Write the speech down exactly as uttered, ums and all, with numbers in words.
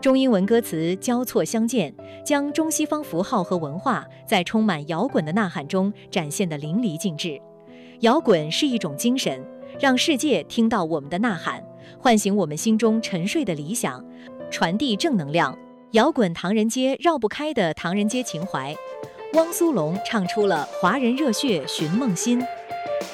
中英文歌词交错相间，将中西方符号和文化在充满摇滚的呐喊中展现得淋漓尽致。摇滚是一种精神，让世界听到我们的呐喊，唤醒我们心中沉睡的理想，传递正能量。摇滚唐人街绕不开的唐人街情怀，汪苏泷唱出了华人热血寻梦心。